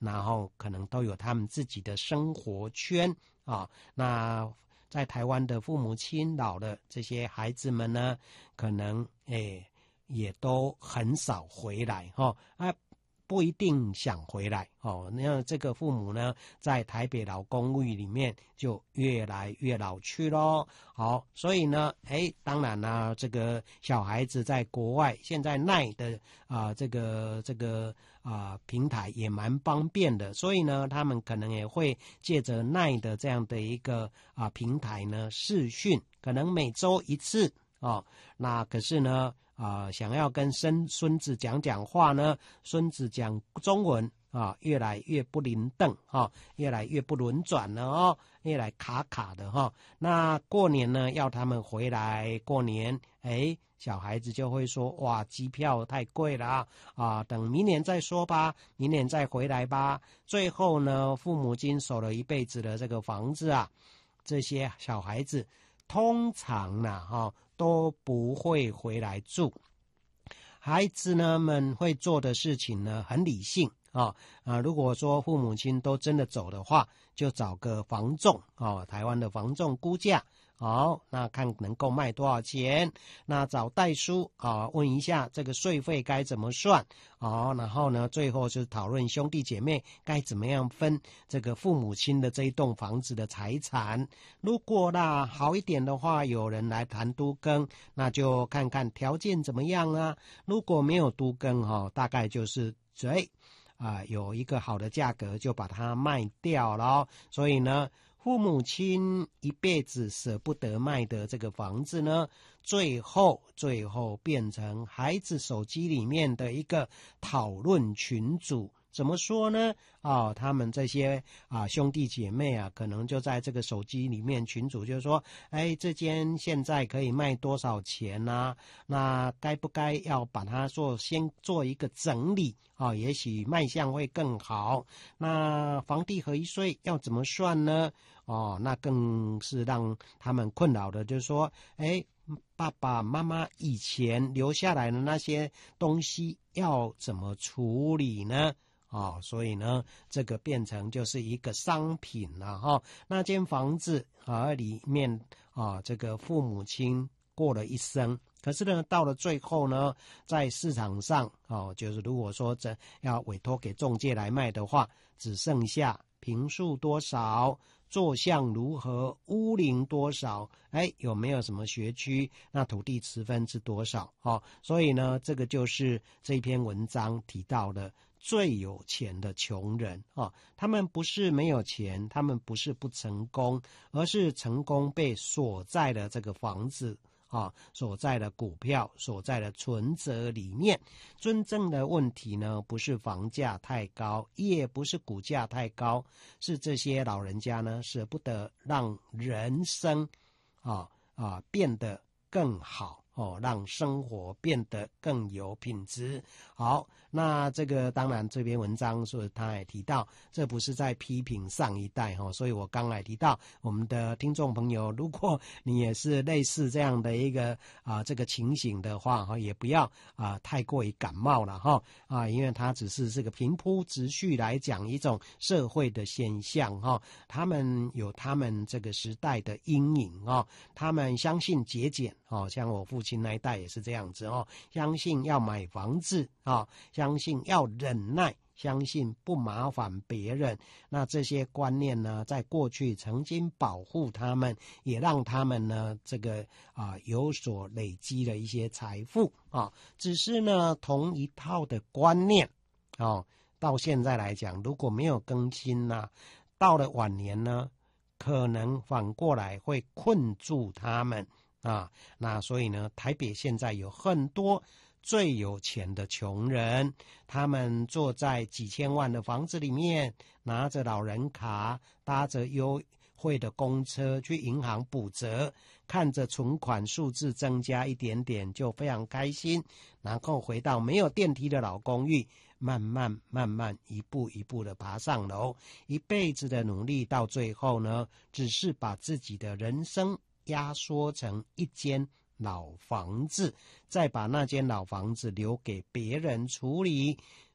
然后可能都有他们自己的生活圈啊。那在台湾的父母亲老的这些孩子们呢，可能也都很少回来不一定想回来那这个父母呢，在台北老公寓里面就越来越老去咯。好，所以呢，当然啦，这个小孩子在国外，现在奈的这个平台也蛮方便的，所以呢，他们可能也会借着奈的这样的一个平台呢视讯，可能每周一次那可是呢想要跟孙子讲话呢，孙子讲中文越来越不灵动越来越不轮转了越来卡卡的那过年呢，要他们回来过年，小孩子就会说，哇，机票太贵了等明年再说吧，明年再回来吧。最后呢，父母亲守了一辈子的这个房子这些小孩子通常呢都不会回来住。孩子呢们会做的事情呢很理性如果说父母亲都真的走的话，就找个房仲台湾的房仲估价那看能够卖多少钱，那找代书问一下这个税费该怎么算然后呢最后就是讨论兄弟姐妹该怎么样分这个父母亲的这一栋房子的财产。如果好一点的话，有人来谈都更，那就看看条件怎么样如果没有都更大概就是有一个好的价格就把它卖掉了所以呢，父母亲一辈子舍不得卖的这个房子呢，最后变成孩子手机里面的一个讨论群组。怎么说呢他们这些兄弟姐妹可能就在这个手机里面群组就说，这间现在可以卖多少钱那该不该要把它先做一个整理也许卖相会更好。那房地合一税要怎么算呢那更是让他们困扰的，就是说爸爸妈妈以前留下来的那些东西要怎么处理呢所以呢，这个变成就是一个商品了那间房子里面这个父母亲过了一生，可是呢，到了最后呢，在市场上就是如果说要委托给仲介来卖的话，只剩下坪数多少，坐向如何，屋龄多少，有没有什么学区，那土地持分是多少所以呢，这个就是这篇文章提到的最有钱的穷人他们不是没有钱，他们不是不成功，而是成功被锁在了这个房子所在的股票，所在的存折里面。真正的问题呢，不是房价太高，也不是股价太高，是这些老人家呢舍不得让人生变得更好让生活变得更有品质。好，那这个当然这篇文章是他也提到，这不是在批评上一代所以我刚才提到我们的听众朋友，如果你也是类似这样的一个这个情形的话也不要太过于感冒了因为它只是这个平铺直叙来讲一种社会的现象他们有他们这个时代的阴影他们相信节俭像我父亲那一代也是这样子相信要买房子相信要忍耐，相信不麻烦别人。那这些观念呢，在过去曾经保护他们，也让他们呢这个有所累积了一些财富只是呢同一套的观念到现在来讲，如果没有更新到了晚年呢，可能反过来会困住他们那所以呢，台北现在有很多最有钱的穷人，他们坐在几千万的房子里面，拿着老人卡，搭着优惠的公车去银行补折，看着存款数字增加一点点就非常开心，然后回到没有电梯的老公寓，慢慢一步一步的爬上楼，一辈子的努力到最后呢，只是把自己的人生压缩成一间老房子，再把那间老房子留给别人处理。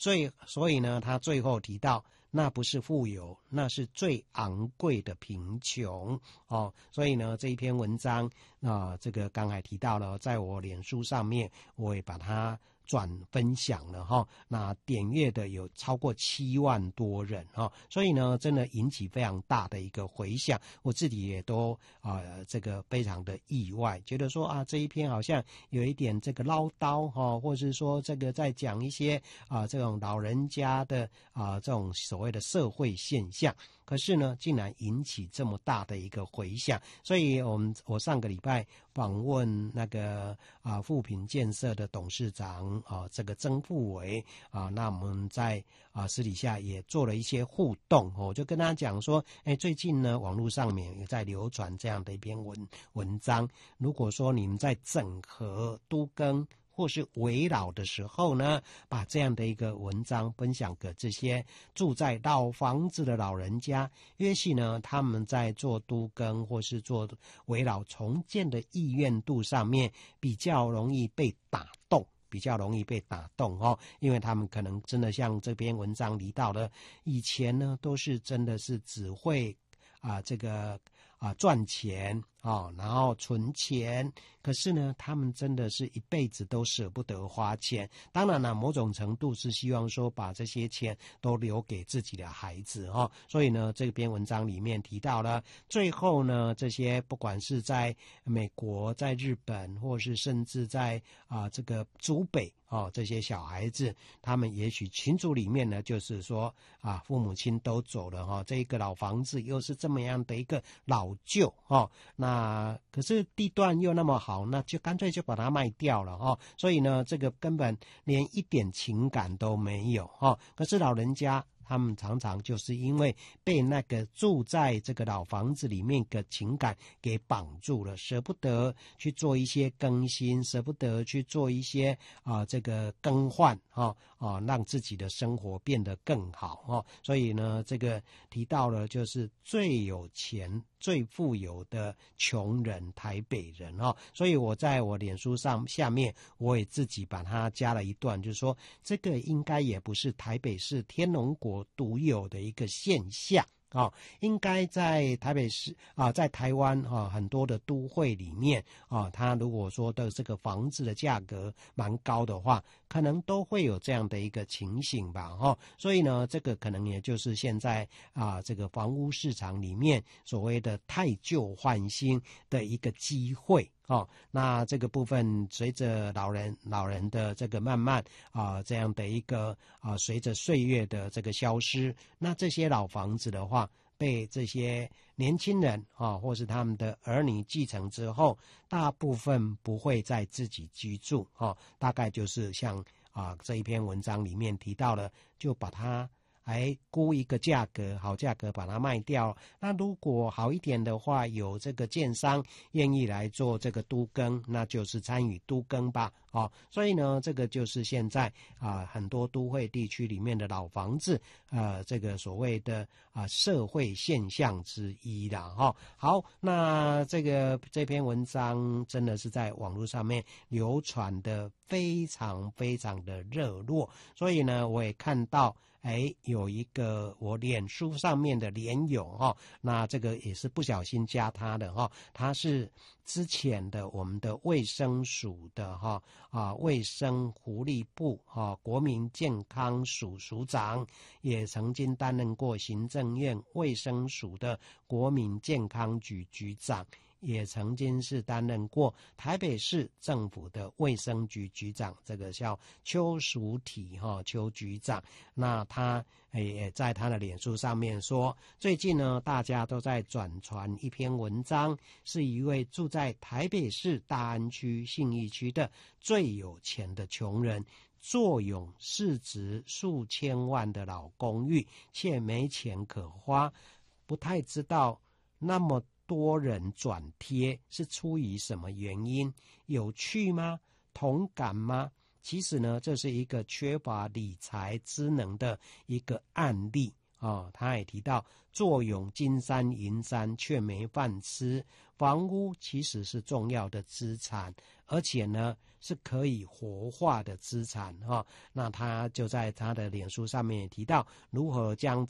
所以呢，他最后提到，那不是富有，那是最昂贵的贫穷哦。所以呢，这一篇文章这个刚才提到了，在我脸书上面，我也把它转分享了哈，那点阅的有超过7万多人哈，所以呢，真的引起非常大的一个回响，我自己也都这个非常的意外，觉得说这一篇好像有一点这个唠叨哈，或是说这个在讲一些这种老人家的这种所谓的社会现象。可是呢，竟然引起这么大的一个回响，所以我上个礼拜访问那个富品建设的董事长这个曾富维那我们在私底下也做了一些互动我就跟他讲说，最近呢网络上面也在流传这样的一篇文章，如果说你们在整合都更或是围绕的时候呢，把这样的一个文章分享给这些住在老房子的老人家，也许呢他们在做都更或是做围绕重建的意愿度上面比较容易被打动，因为他们可能真的像这篇文章提到的，以前呢都是真的是只会这个赚钱然后存钱，可是呢他们真的是一辈子都舍不得花钱，当然了某种程度是希望说把这些钱都留给自己的孩子所以呢这篇文章里面提到了最后呢这些不管是在美国在日本或是甚至在这个竹北这些小孩子他们也许群组里面呢就是说父母亲都走了这一个老房子又是这么样的一个老旧那可是地段又那么好，那就干脆就把它卖掉了所以呢这个根本连一点情感都没有可是老人家他们常常就是因为被那个住在这个老房子里面的情感给绑住了，舍不得去做一些更新，舍不得去做一些这个更换让自己的生活变得更好所以呢这个提到了就是最有钱最富有的穷人台北人所以我在我脸书上下面我也自己把它加了一段，就是说这个应该也不是台北市天龙国独有的一个现象应该在台北市在台湾很多的都会里面它如果说的这个房子的价格蛮高的话，可能都会有这样的一个情形吧所以呢这个可能也就是现在这个房屋市场里面所谓的汰旧换新的一个机会那这个部分随着老人的这个慢慢这样的一个随着岁月的这个消失，那这些老房子的话被这些年轻人或是他们的儿女继承之后，大部分不会再自己居住大概就是像这一篇文章里面提到了，就把它估一个价格，好价格把它卖掉。那如果好一点的话，有这个建商愿意来做这个都更，那就是参与都更吧所以呢这个就是现在很多都会地区里面的老房子这个所谓的社会现象之一啦好，那这篇文章真的是在网络上面流传的非常非常的热络，所以呢我也看到有一个我脸书上面的连友那这个也是不小心加他的他是之前的我们的卫生署的卫生福利部国民健康署署长，也曾经担任过行政院卫生署的国民健康局局长，也曾经是担任过台北市政府的卫生局局长，这个叫邱淑体邱局长。那他也在他的脸书上面说，最近呢大家都在转传一篇文章，是一位住在台北市大安区信义区的最有钱的穷人，坐拥市值数千万的老公寓，却没钱可花，不太知道那么多人转贴是出于什么原因？有趣吗？同感吗？其实呢，这是一个缺乏理财知能的一个案例他也提到坐拥金山银山却没饭吃，房屋其实是重要的资产，而且呢是可以活化的资产那他就在他的脸书上面也提到如何将